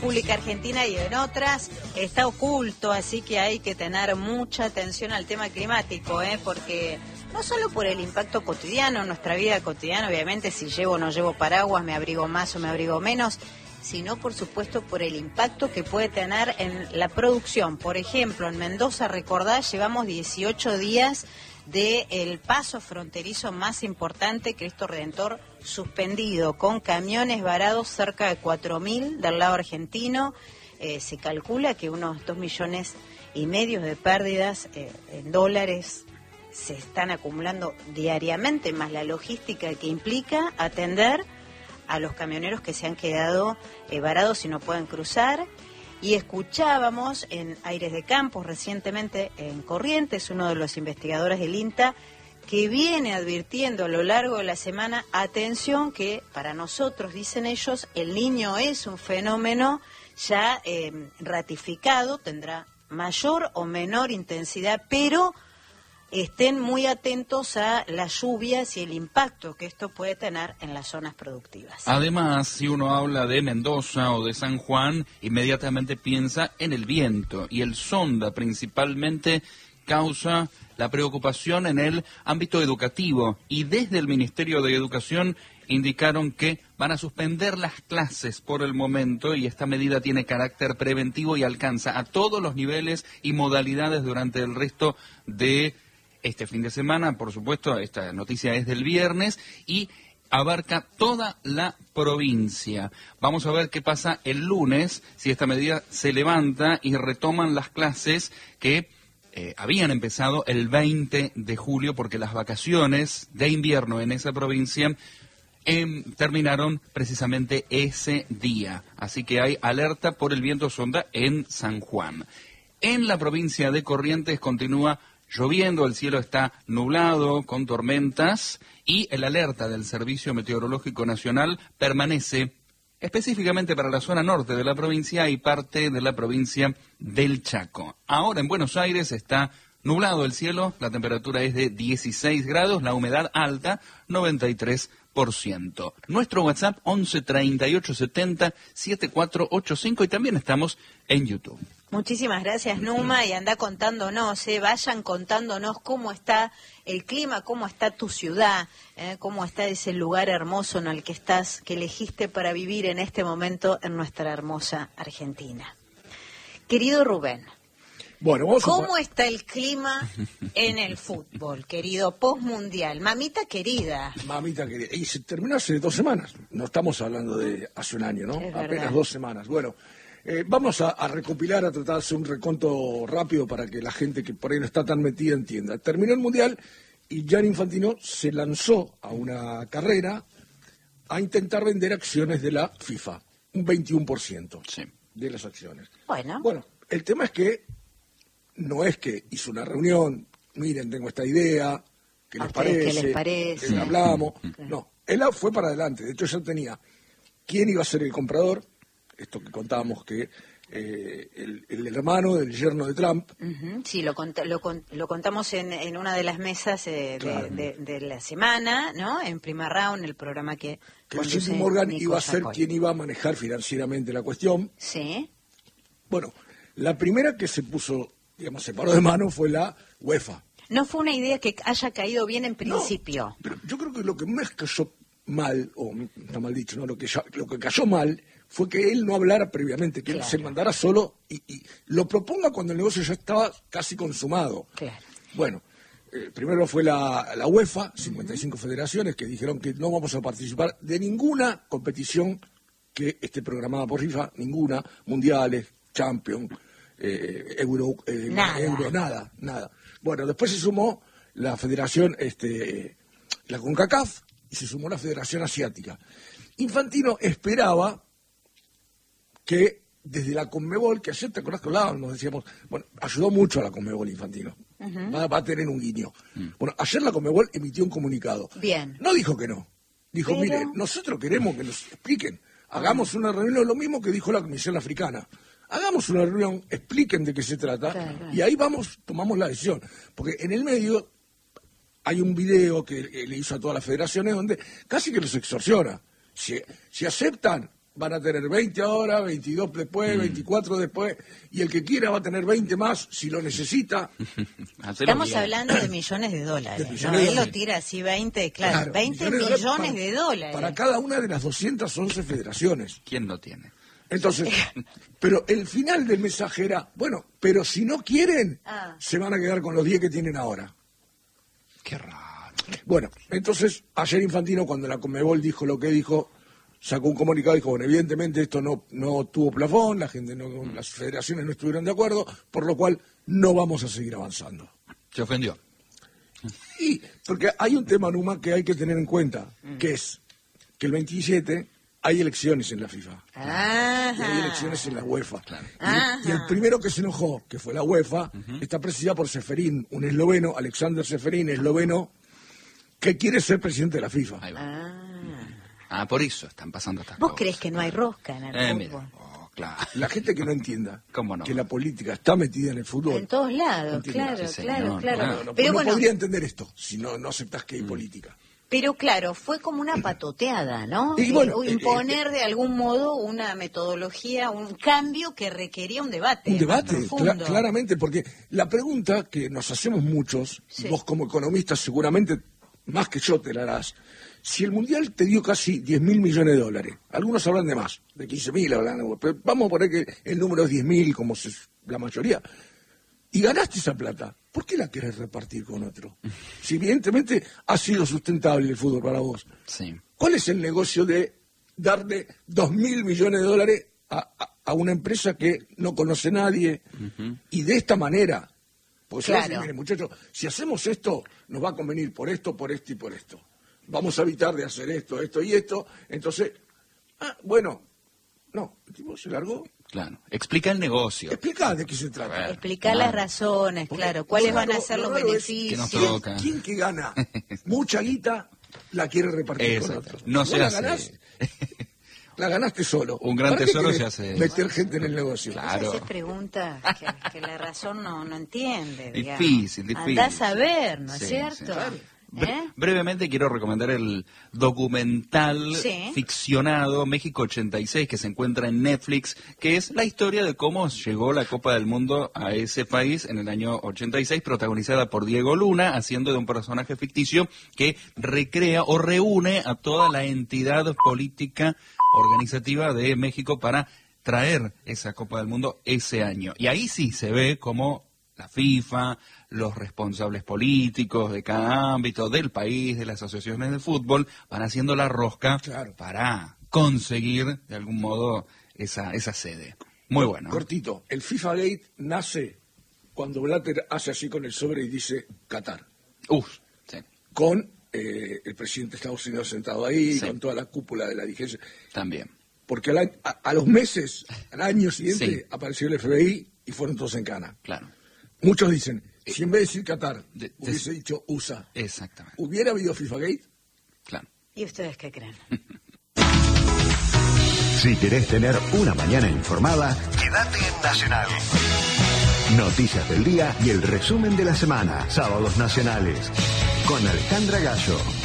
República Argentina y en otras está oculto, así que hay que tener mucha atención al tema climático, porque no solo por el impacto cotidiano, nuestra vida cotidiana, obviamente si llevo o no llevo paraguas, me abrigo más o me abrigo menos, sino por supuesto por el impacto que puede tener en la producción. Por ejemplo, en Mendoza, recordá, llevamos 18 días del paso fronterizo más importante, Cristo Redentor, suspendido, con camiones varados cerca de 4.000 del lado argentino. Se calcula que unos 2,5 millones de pérdidas en dólares se están acumulando diariamente, más la logística que implica atender a los camioneros que se han quedado varados y no pueden cruzar. Y escuchábamos en Aires de Campos recientemente en Corrientes, uno de los investigadores del INTA, que viene advirtiendo a lo largo de la semana, atención que para nosotros, dicen ellos, el Niño es un fenómeno ya ratificado, tendrá mayor o menor intensidad, pero estén muy atentos a las lluvias y el impacto que esto puede tener en las zonas productivas. Además, si uno habla de Mendoza o de San Juan, inmediatamente piensa en el viento, y el Sonda principalmente causa la preocupación en el ámbito educativo, y desde el Ministerio de Educación indicaron que van a suspender las clases por el momento, y esta medida tiene carácter preventivo y alcanza a todos los niveles y modalidades durante el resto de este fin de semana. Por supuesto, esta noticia es del viernes y abarca toda la provincia. Vamos a ver qué pasa el lunes, si esta medida se levanta y retoman las clases que habían empezado el 20 de julio, porque las vacaciones de invierno en esa provincia terminaron precisamente ese día. Así que hay alerta por el viento Sonda en San Juan. En la provincia de Corrientes continúa lloviendo, el cielo está nublado con tormentas y el alerta del Servicio Meteorológico Nacional permanece específicamente para la zona norte de la provincia y parte de la provincia del Chaco. Ahora en Buenos Aires está nublado el cielo, la temperatura es de 16 grados, la humedad alta, 93%. Nuestro WhatsApp 11 38 70 7485 y también estamos en YouTube. Muchísimas gracias, Numa, y anda contándonos, vayan contándonos cómo está el clima, cómo está tu ciudad, cómo está ese lugar hermoso en el que estás, que elegiste para vivir en este momento en nuestra hermosa Argentina. Querido Rubén, bueno, ¿cómo está el clima en el fútbol, querido, postmundial? Mamita querida. Mamita querida. Y se terminó hace 2 semanas, no estamos hablando de hace un año, ¿no? Apenas 2 semanas. Bueno. Vamos a recopilar, a tratar de hacer un reconto rápido para que la gente que por ahí no está tan metida entienda. Terminó el Mundial y Gianni Infantino se lanzó a una carrera a intentar vender acciones de la FIFA, un 21% sí, de las acciones. Bueno, el tema es que no es que hizo una reunión, miren, tengo esta idea, ¿qué les parece? ¿Qué les parece? Hablamos. No, él fue para adelante, de hecho ya tenía quién iba a ser el comprador. Esto que contábamos que el hermano del yerno de Trump. Sí, lo contamos en una de las mesas claro, de la semana, ¿no? En Prima Round, el programa que JP Morgan iba a ser quien iba a manejar financieramente la cuestión. Sí. Bueno, la primera que se puso, digamos, se paró de mano fue la UEFA. No fue una idea que haya caído bien en principio. No, pero yo creo que lo que más cayó mal, o está mal dicho, ¿no? Lo que cayó mal fue que él no hablara previamente, que él se mandara solo y lo proponga cuando el negocio ya estaba casi consumado. Claro. Bueno, primero fue la UEFA, 55 federaciones que dijeron que no vamos a participar de ninguna competición que esté programada por FIFA, ninguna, mundiales, Champions, Euro, nada. Bueno, después se sumó la federación, la CONCACAF, y se sumó la Federación Asiática. Infantino esperaba que desde la Conmebol, que ayer te acordás que hablábamos, nos decíamos, bueno, ayudó mucho a la Conmebol Infantino, va a tener un guiño. Bueno, ayer la Conmebol emitió un comunicado. Bien. No dijo que no, dijo, mire, nosotros queremos que nos expliquen, hagamos una reunión, lo mismo que dijo la Comisión Africana. Hagamos una reunión, expliquen de qué se trata, y ahí tomamos la decisión. Porque en el medio hay un video que le hizo a todas las federaciones donde casi que los extorsiona. Si aceptan, van a tener 20 ahora, 22 después, 24 después, y el que quiera va a tener 20 más si lo necesita. Estamos hablando de millones de dólares. Él lo tira así, 20, claro 20 millones de dólares. Para cada una de las 211 federaciones. ¿Quién no tiene? Entonces, pero el final del mensaje era, bueno, pero si no quieren, se van a quedar con los 10 que tienen ahora. Qué raro. Bueno, entonces, ayer Infantino, cuando la Conmebol dijo lo que dijo, sacó un comunicado y dijo, bueno, evidentemente esto no tuvo plafón, las federaciones no estuvieron de acuerdo, por lo cual no vamos a seguir avanzando. Se ofendió. Y porque hay un tema, Numa, que hay que tener en cuenta, que es que el 27 hay elecciones en la FIFA. Y hay elecciones en la UEFA. Claro. Y el primero que se enojó, que fue la UEFA, está presidida por Seferín, un esloveno, Alexander Seferín, esloveno, que quiere ser presidente de la FIFA. Ahí va. Por eso están pasando estas cosas. ¿Vos crees que no hay rosca en el fútbol? Claro. La gente que no entienda ¿Cómo no? que la política está metida en el fútbol. En todos lados, ¿entiendes? claro, Sí, claro. No, Pero no podría entender esto si no aceptás que hay política. Pero claro, fue como una patoteada, ¿no? Y bueno, imponer de algún modo una metodología, un cambio que requería un debate. Un debate, profundo. claramente, porque la pregunta que nos hacemos muchos, vos como economista seguramente más que yo te la harás, si el Mundial te dio casi 10.000 millones de dólares, algunos hablan de más, de 15.000 hablan, pero vamos a poner que el número es 10.000 como la mayoría, y ganaste esa plata, ¿por qué la querés repartir con otro? Si evidentemente ha sido sustentable el fútbol para vos. Sí. ¿Cuál es el negocio de darle 2.000 millones de dólares a una empresa que no conoce a nadie y de esta manera? Porque claro. Miren, muchachos, si hacemos esto, nos va a convenir por esto y por esto. Vamos a evitar de hacer esto y esto. Entonces, bueno, no, el tipo se largó. Claro. Explica el negocio. Explica de qué se trata. Explicar las razones, claro. ¿Cuáles van a ser los beneficios? Que nos toca. ¿Quién que gana mucha guita la quiere repartir con otro? No se hace. La ganaste solo. Un gran tesoro se hace. Meter gente en el negocio. Claro. Se hace preguntas que la razón no entiende. Difícil. Andás a ver, ¿no es cierto? Sí, claro. Brevemente quiero recomendar el documental ficcionado México 86 que se encuentra en Netflix, que es la historia de cómo llegó la Copa del Mundo a ese país en el año 86, protagonizada por Diego Luna, haciendo de un personaje ficticio que recrea o reúne a toda la entidad política organizativa de México para traer esa Copa del Mundo ese año. Y ahí sí se ve cómo la FIFA, los responsables políticos de cada ámbito, del país, de las asociaciones de fútbol, van haciendo la rosca para conseguir, de algún modo, esa sede. Muy bueno. Cortito, el FIFA Gate nace cuando Blatter hace así con el sobre y dice Qatar. Sí. Con el presidente de Estados Unidos sentado ahí, con toda la cúpula de la dirigencia. También. Porque a los meses, al año siguiente, apareció el FBI y fueron todos en cana. Claro. Muchos dicen, si en vez de decir Qatar, hubiese dicho USA. Exactamente. ¿Hubiera habido FIFA Gate? Claro. ¿Y ustedes qué creen? Si querés tener una mañana informada, quédate en Nacional. Noticias del día y el resumen de la semana. Sábados nacionales. Con Alejandra Gallo.